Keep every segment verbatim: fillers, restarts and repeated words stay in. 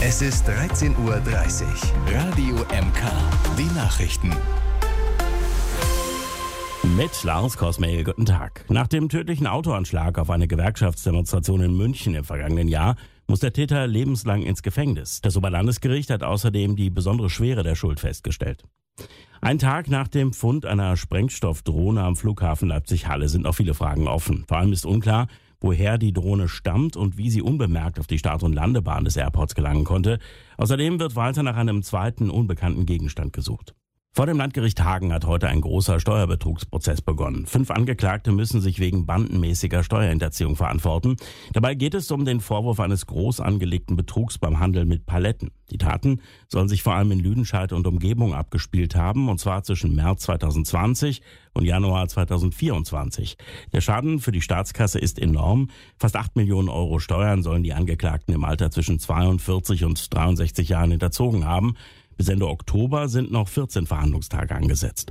Es ist dreizehn Uhr dreißig. Radio M K. Die Nachrichten. Mit Lars Kosmehl, guten Tag. Nach dem tödlichen Autoanschlag auf eine Gewerkschaftsdemonstration in München im vergangenen Jahr muss der Täter lebenslang ins Gefängnis. Das Oberlandesgericht hat außerdem die besondere Schwere der Schuld festgestellt. Ein Tag nach dem Fund einer Sprengstoffdrohne am Flughafen Leipzig-Halle sind noch viele Fragen offen. Vor allem ist unklar, woher die Drohne stammt und wie sie unbemerkt auf die Start- und Landebahn des Airports gelangen konnte. Außerdem wird weiter nach einem zweiten unbekannten Gegenstand gesucht. Vor dem Landgericht Hagen hat heute ein großer Steuerbetrugsprozess begonnen. Fünf Angeklagte müssen sich wegen bandenmäßiger Steuerhinterziehung verantworten. Dabei geht es um den Vorwurf eines groß angelegten Betrugs beim Handel mit Paletten. Die Taten sollen sich vor allem in Lüdenscheid und Umgebung abgespielt haben, und zwar zwischen März zweitausendzwanzig und Januar zweitausendvierundzwanzig. Der Schaden für die Staatskasse ist enorm. Fast acht Millionen Euro Steuern sollen die Angeklagten im Alter zwischen zweiundvierzig und dreiundsechzig Jahren hinterzogen haben. Bis Ende Oktober sind noch vierzehn Verhandlungstage angesetzt.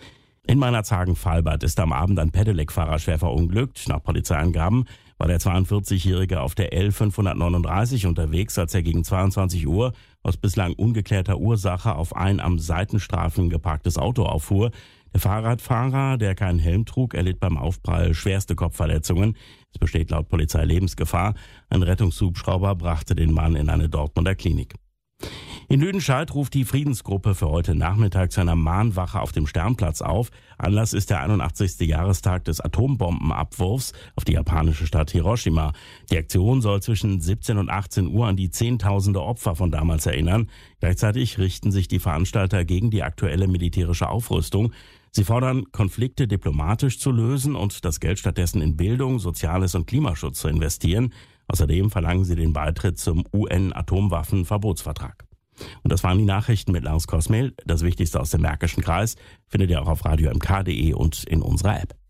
In Meinerzhagen-Vahlbad ist am Abend ein Pedelec-Fahrer schwer verunglückt. Nach Polizeiangaben war der zweiundvierzigjährige auf der L fünfhundertneununddreißig unterwegs, als er gegen zweiundzwanzig Uhr aus bislang ungeklärter Ursache auf ein am Seitenstreifen geparktes Auto auffuhr. Der Fahrradfahrer, der keinen Helm trug, erlitt beim Aufprall schwerste Kopfverletzungen. Es besteht laut Polizei Lebensgefahr. Ein Rettungshubschrauber brachte den Mann in eine Dortmunder Klinik. In Lüdenscheid ruft die Friedensgruppe für heute Nachmittag zu einer Mahnwache auf dem Sternplatz auf. Anlass ist der einundachtzigste Jahrestag des Atombombenabwurfs auf die japanische Stadt Hiroshima. Die Aktion soll zwischen siebzehn und achtzehn Uhr an die Zehntausende Opfer von damals erinnern. Gleichzeitig richten sich die Veranstalter gegen die aktuelle militärische Aufrüstung. Sie fordern, Konflikte diplomatisch zu lösen und das Geld stattdessen in Bildung, Soziales und Klimaschutz zu investieren. Außerdem verlangen sie den Beitritt zum U N-Atomwaffenverbotsvertrag. Und das waren die Nachrichten mit Lars Kosmehl. Das Wichtigste aus dem Märkischen Kreis findet ihr auch auf radio m k punkt d e und in unserer App.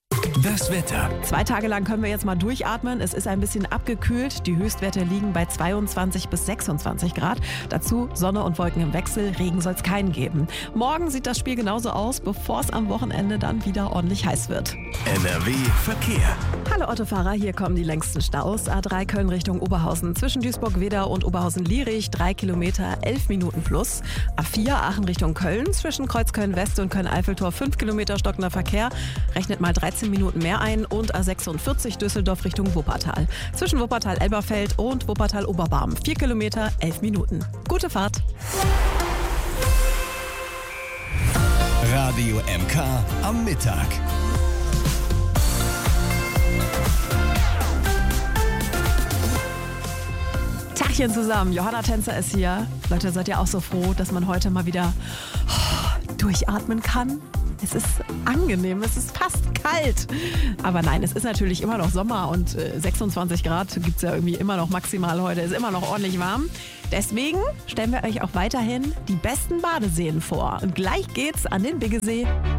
Das Wetter. Zwei Tage lang können wir jetzt mal durchatmen. Es ist ein bisschen abgekühlt. Die Höchstwerte liegen bei zweiundzwanzig bis sechsundzwanzig Grad. Dazu Sonne und Wolken im Wechsel. Regen soll es keinen geben. Morgen sieht das Spiel genauso aus, bevor es am Wochenende dann wieder ordentlich heiß wird. N R W Verkehr. Hallo Autofahrer, hier kommen die längsten Staus. A drei Köln Richtung Oberhausen zwischen Duisburg-Wedau und Oberhausen-Lierich. Drei Kilometer, elf Minuten plus. A vier Aachen Richtung Köln zwischen Kreuzköln-West und Köln-Eiffeltor. Fünf Kilometer stockender Verkehr. Rechnet mal dreizehn Minuten mehr ein. Und A sechsundvierzig Düsseldorf Richtung Wuppertal. Zwischen Wuppertal-Elberfeld und Wuppertal-Oberbarm. Vier Kilometer, elf Minuten. Gute Fahrt. Radio M K am Mittag. Tachchen zusammen, Johanna Tänzer ist hier. Leute, seid ihr auch so froh, dass man heute mal wieder durchatmen kann? Es ist angenehm, es ist fast kalt. Aber nein, es ist natürlich immer noch Sommer und äh, sechsundzwanzig Grad gibt es ja irgendwie immer noch maximal heute. Es ist immer noch ordentlich warm. Deswegen stellen wir euch auch weiterhin die besten Badeseen vor. Und gleich geht's an den Biggesee.